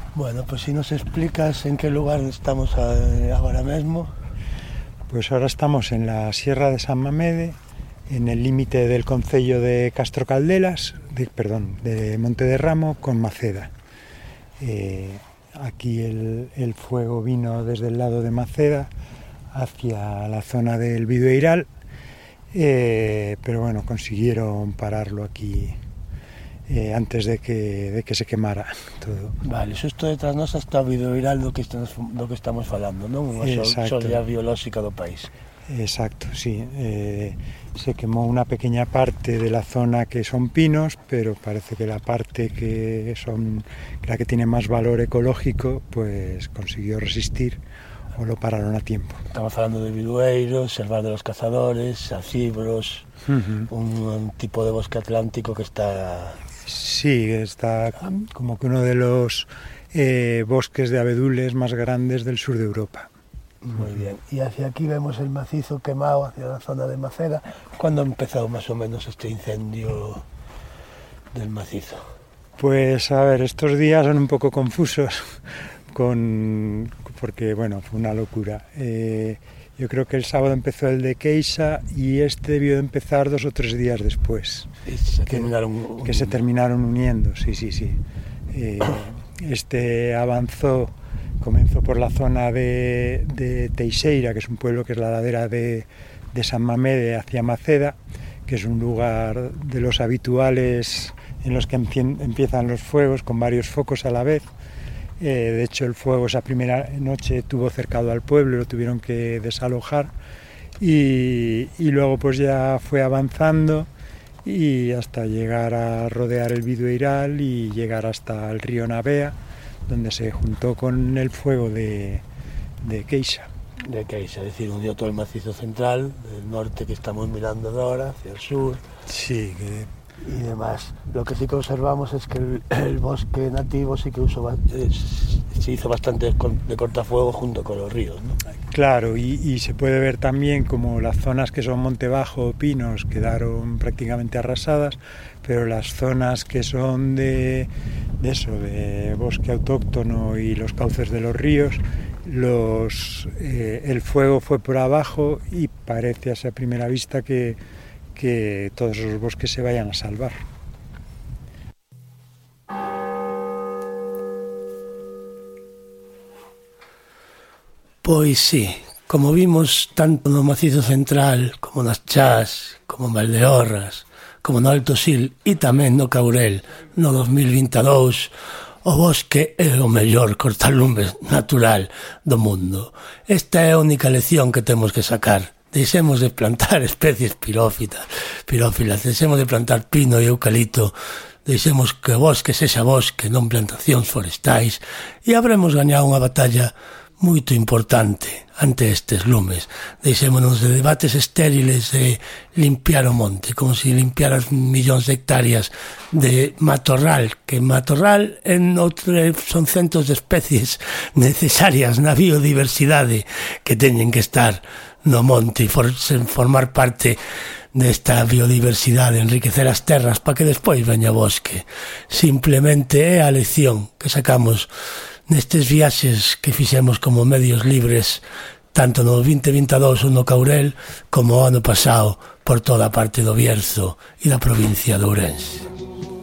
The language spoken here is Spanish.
Bueno, pues si nos explicas en qué lugar estamos ahora mismo. Pues ahora estamos en la Sierra de San Mamede, en el límite del concello de Castro Caldelas, de Monte de Ramo con Maceda. Aquí el fuego vino desde el lado de Maceda hacia la zona del Bidueiral, pero bueno, consiguieron pararlo aquí antes de que se quemara todo. Vale, xusto detrás nos está o Bidueiral do que estamos falando, non? Unha xolla biolóxica do país. Exacto, sí. Se quemó una pequeña parte de la zona que son pinos, pero parece que la parte la que tiene más valor ecológico, pues consiguió resistir o lo pararon a tiempo. Estamos hablando de bidueiros, selvas de los cazadores, acibros, un tipo de bosque atlántico que está... Sí, está como que uno de los bosques de abedules más grandes del sur de Europa. Muy bien. Y hacia aquí vemos el macizo quemado hacia la zona de Maceda. ¿Cuándo empezó más o menos este incendio del macizo? Pues a ver, estos días son un poco confusos porque bueno, fue una locura. Yo creo que el sábado empezó el de Queixa y este debió de empezar 2 o 3 días después. Que se terminaron uniendo, sí. Este comenzó por la zona de Teixeira, que es un pueblo que es la ladera de San Mamede hacia Maceda, que es un lugar de los habituales en los que empiezan los fuegos con varios focos a la vez. De hecho, el fuego esa primera noche tuvo cercado al pueblo y lo tuvieron que desalojar y luego pues ya fue avanzando y hasta llegar a rodear el Bidueiral y llegar hasta el río Navea, donde se juntó con el fuego de Queixa. De Queixa, es decir, unió todo el macizo central, del norte que estamos mirando ahora, hacia el sur. Sí, y demás. Lo que sí que observamos es que el bosque nativo sí que se hizo bastante de cortafuego junto con los ríos, ¿no? Claro, y se puede ver también como las zonas que son monte bajo o pinos quedaron prácticamente arrasadas, pero las zonas que son de bosque autóctono y los cauces de los ríos, el fuego fue por abajo y parece a esa primera vista que todos esos bosques se vayan a salvar. Pois sí, como vimos tanto no macizo central como nas Chás, como en Valdeorras, como no Alto Sil e tamén no Caurel no 2022, o bosque é o mellor cortalumes natural do mundo. Esta é a única lección que temos que sacar. Deixemos de plantar especies pirófilas, deixemos de plantar pino e eucalipto, deixemos que o bosque sexa bosque, non plantacións forestais, e habremos gañado unha batalla moito importante ante estes lumes. Deixémonos de debates estériles de limpiar o monte, como se limpiaras millóns de hectáreas de matorral, que matorral son centos de especies necesarias na biodiversidade que teñen que estar no monte e formar parte desta biodiversidade, enriquecer as terras para que despois veña o bosque. Simplemente é a lección que sacamos nestes viaxes que fixemos como medios libres tanto no 2022 ou no Caurel como o ano pasado por toda a parte do Bierzo e da provincia de Ourense.